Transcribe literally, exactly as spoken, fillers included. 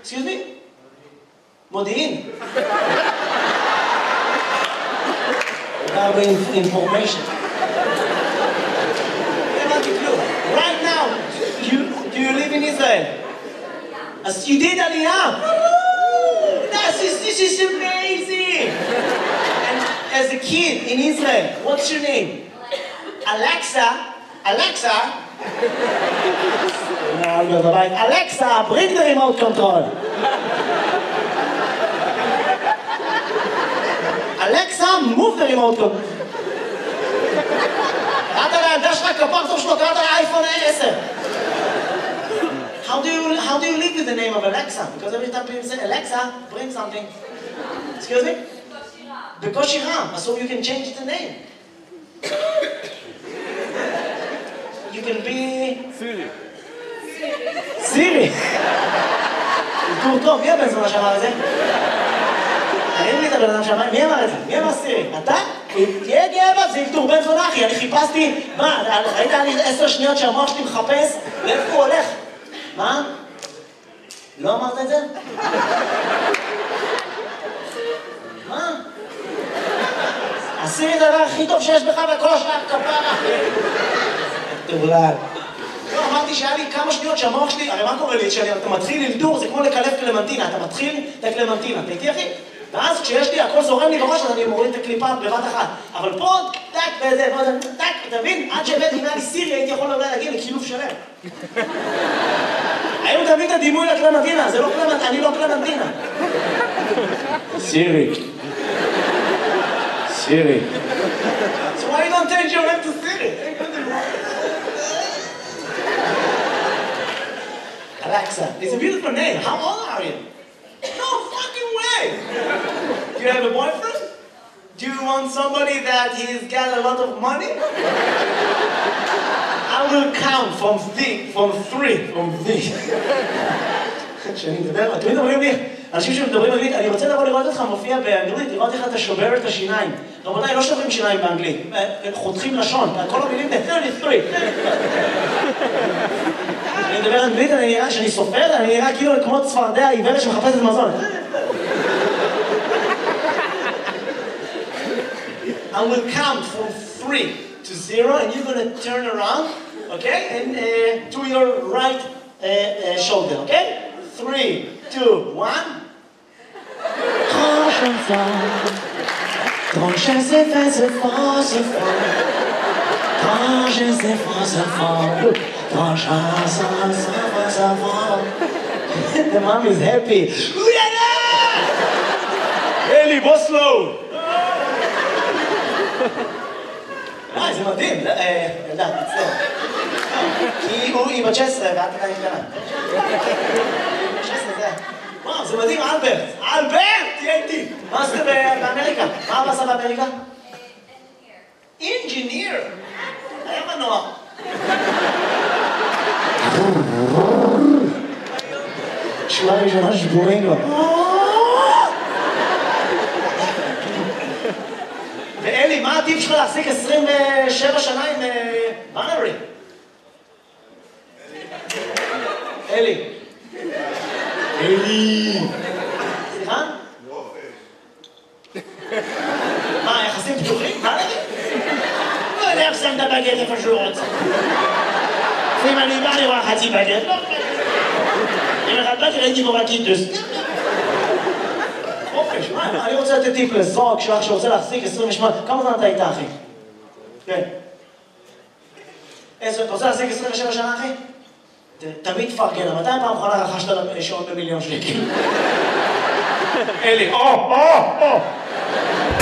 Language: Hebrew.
Excuse me? מודיעין. About information. Right now, you, do you live in Israel? As you did Aliyah. This is, this is amazing. And as a kid in Israel, what's your name? Alexa. Alexa. Alexa, bring the remote control. Alexa, move the remote control. קראת לילדה שלך כפרצוף שלו, קראת לאייפון עשר. How do you how do you live with the name of Alexa? Because every time people say Alexa, bring something. Excuse me? בקושי רם, so you can change the name. You can be סירי. סירי. טור טוב, מי הבן זונה שאמר את זה? תראי לי את הבן אדם שאמר, מי אמר את זה? מי אמר סירי? אתה? תהיה גאה בה, זה ילתור בן זונה אחי, אני חיפשתי, מה, ראית לי עשר שניות שהמוח שלי מחפש? לאיפה הוא הולך? מה? לא אמרת את זה? מה? הסירי זה הדבר הכי טוב שיש בך בכל השאר כפרה. תאולד. לא, אמרתי שהיה לי כמה שניות שהמוח שלי, הרי מה קורה לי? כשאתה מתחיל ללתור, זה כמו לקלף קלמנטינה, אתה מתחיל את הקלמנטינה, אתה איתי אחי? ואז כשיש לי, הכל זורם לי בראש, אז אני מוריד את הקליפה בבת אחת. אבל פה, טק, וזה, וזה, טק, אתה מבין? עד שהבאתי אם היה לי סירי, הייתי יכול אולי להגיע לקילוף שלם. היום תמיד את הדימוי לקלמנטינה, זה לא קלמנטינה, אני לא קלמנטינה. סירי. סירי. So why you don't change your name to Siri? Alexa, it's a beautiful name. How old are you? No fucking way! Do you have a boyfriend? Do you want somebody that he's got a lot of money? I will count from three, from three, from three. כשאני מדבר, תמיד אומרים לי, אנשים שמדברים אנגלית, אני רוצה לבוא לראות אותך מופיע באנגלית, לראות איך אתה שובר את השיניים. רבותיי, לא שוברים שיניים באנגלית, חותכים לשון, כל המילים זה שלושים ושלוש. אני מדבר אנגלית, אני נראה, שאני סופר, אני נראה כאילו כמו צפרדע העיוורת שמחפשת מזון. I will count from three to zero, and you're going to turn around, okay, and uh, to your right uh, uh, shoulder, okay? Three, two, one. Grand chanson, grand chanson, c'est fort, c'est fort. Grand chanson, c'est fort. Grand chanson, c'est fort. The mom is happy. Eli, בוא slow. אה, זה מדהים. ילדה, תצטער. כי היא בת תשע עשרה ואת עדיין קטנה. תשע עשרה זה... וואו, זה מדהים, אלברט. אלברט! תהיה איתי. מה עשית באמריקה? מה אבא עשה באמריקה? אינג'יניר. היה מנוע. שורה ראשונה שבורים לו. ואלי, מה הטיפ שלך להחזיק עשרים ושבע שנה עם בנרי? אלי. אלי. סליחה? מה, יחסים פתוחים? בנרי? לא יודע איך שם את הבגט איפה שהוא רוצה. אם אני בא לראה חצי בגט, לא חצי. אם אחד באתי ראיתי בו רקיטוס. חופש, מה? אני רוצה לתת טיפ לזוג שלך שרוצה להחזיק עשרים ושמונה. כמה זמן אתה איתה, אחי? כן. אתה רוצה להחזיק עשרים ושבע שנה, אחי? תמיד תפרגן, מתי פעם אחרונה רכשת שעון במיליון שקל? אלי, או, או, או!